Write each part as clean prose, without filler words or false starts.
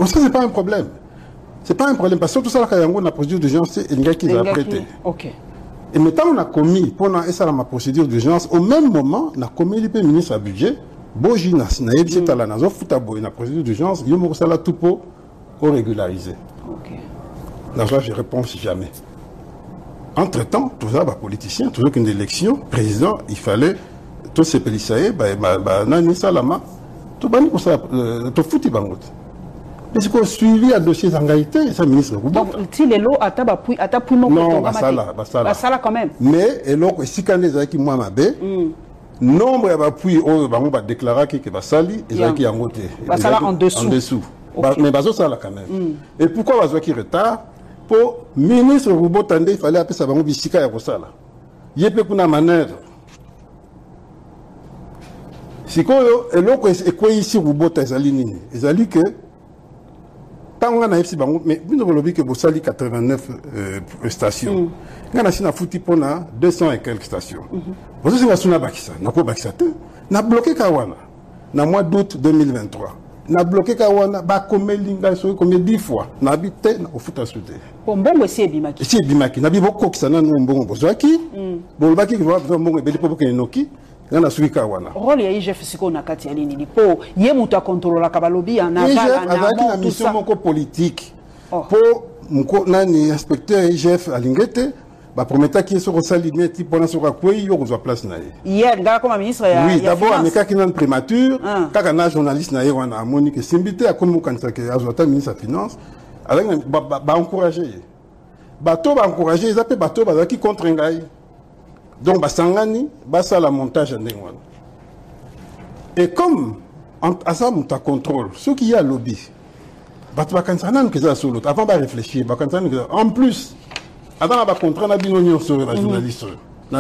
Comme ça, c'est pas un problème. C'est pas un problème. Parce que tout ça, là, quand il y a une procédure d'urgence, c'est un gars qui l'a prêté. Ok. Et maintenant, on a commis, pendant ça, ma procédure d'urgence, au même moment, on a commis le ministre à budget, Boji Nasinaïb, c'est à la Nazo, Foutabo, une procédure d'urgence, il y a là tout pour régulariser. Ok. Dans ça, je réponds si jamais. Entre-temps, tout ça, politicien, toujours qu'une élection, président, il fallait, tous ces policiers, Nani Salama, tout bani pour ça, tout foutu bangot. Mais c'est qu'on suivi un dossier d'engagité, c'est le ministre. Donc, si les lots attapent non, basala quand même. Mais, et là, si quand les qui moi m'abé, nombre d'appui, on va déclarer que basali, et qui en côté. Basala en dessous. En dessous. Mais baso ça là quand même. Et pourquoi baso qui retard? Pour ministre Roubo Tande, il fallait appeler ça bango bisika ya kosala. Yepe kuna manœuvre. Sikoyo, et là, et quoi ici Roubo Tazali nini? Ezali que tant on a ici bango, mais nous avons que Bossali 89 stations. On a ici na fouti pona 200 et quelques stations. Vous savez que na bakisa, na ko bakisa te, na bloqué Kawana, na mois d'août 2023. Na bloqué Kawana, ba combien linga so combien 10 fois, na habité au foot à souder. Mbongo c'est bimaki. C'est bimaki, na biboko kisana no mbongo bozaki. Bon baki ki va mbongo beli popo ke noki. Ngana suki Kawana. Rôle ya IGF siko na kati ya nini po ye muta contrôler ka balobi en aval na mission moko politique. Po mko nani inspecteur IGF alingete ba prometa ki so sali meti pona so ka kwei yo ko place na ye. Hier ngala comme ministre ya oui, d'abord ameka ki nan prémature, kaka na journaliste na ye wana amoni ke simbité a comme kanisa ke azota ministre de finance avec ba encourager. Bato ba encourager, ils appellent bato ba ki contre ngai. Donc, Basangani, ça la montage en Dengwan. Et comme, à ça, on contrôle, ceux qui y a lobby, avant de réfléchir, en plus, avant de contrat, on a dit non sur la journaliste. On a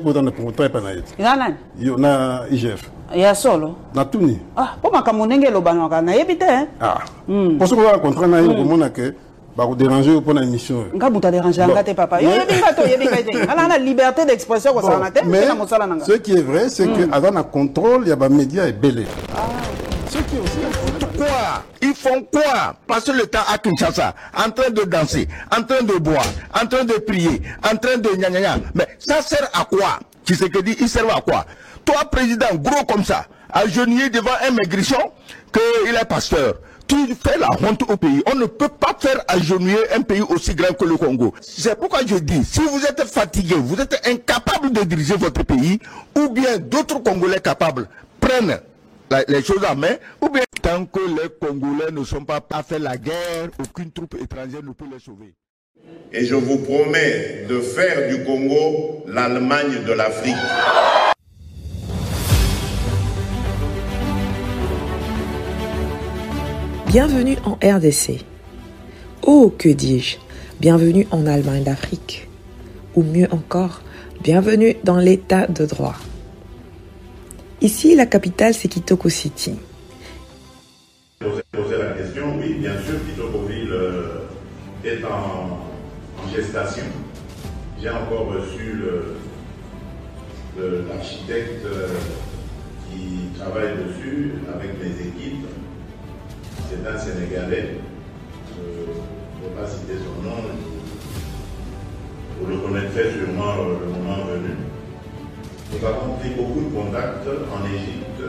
na IGF. Il y a solo. Na tout. Ah, pour ma camonenge lo banaka na yebite. Ah. Pour ce qu'on a contrat, na yebite, que vous déranger pour la mission. Vous déranger papa. La liberté d'expression. Mais ce qui est vrai, c'est qu'avant le contrôle, il y a des médias et belé. Ce qui est aussi quoi? Ils font quoi? Passer le temps à Kinshasa, en train de danser, en train de boire, en train de prier, en train de gna gna gna. Mais ça sert à quoi? Tu sais que dit, il sert à quoi? Toi, président, gros comme ça, agenouillé devant un maigrichon, qu'il est pasteur. Tu fais la honte au pays. On ne peut pas faire agenouiller un pays aussi grand que le Congo. C'est pourquoi je dis, si vous êtes fatigué, vous êtes incapable de diriger votre pays, ou bien d'autres Congolais capables prennent les choses en main, ou bien tant que les Congolais ne sont pas à faire la guerre, aucune troupe étrangère ne peut les sauver. Et je vous promets de faire du Congo l'Allemagne de l'Afrique. Bienvenue en RDC. Oh, que dis-je? Bienvenue en Allemagne d'Afrique. Ou mieux encore, bienvenue dans l'état de droit. Ici, la capitale, c'est Kitoko City. Poser la question, oui, bien sûr, Kitokoville est en gestation. J'ai encore reçu l'architecte qui travaille dessus avec mes équipes. C'est un Sénégalais, je ne vais pas citer son nom, vous le connaîtrez sûrement le moment venu. Nous avons pris beaucoup de contacts en Égypte,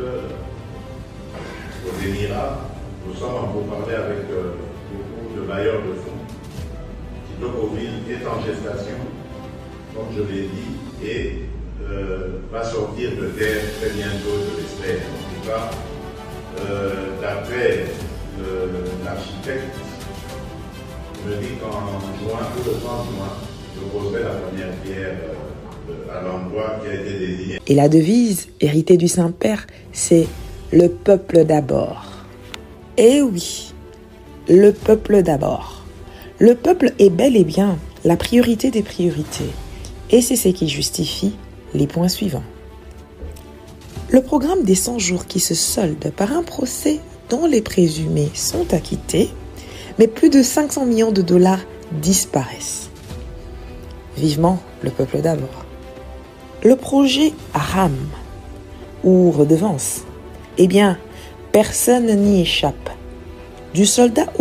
aux Émirats. Nous sommes en pourparlers avec beaucoup de bailleurs de fonds. Kitokoville est en gestation, comme je l'ai dit, et va sortir de terre très bientôt, je l'espère. En tout cas, d'après l'architecte me dit qu'en juin, tout le 30 juin, je poserai la première pierre à l'endroit qui a été désigné. Et la devise héritée du Saint-Père, c'est « Le peuple d'abord ». Eh oui, le peuple d'abord. Le peuple est bel et bien la priorité des priorités. Et c'est ce qui justifie les points suivants. Le programme des 100 jours qui se solde par un procès dont les présumés sont acquittés, mais plus de 500 millions de dollars disparaissent. Vivement le peuple d'abord. Le projet RAM, ou redevance, eh bien, personne n'y échappe. Du soldat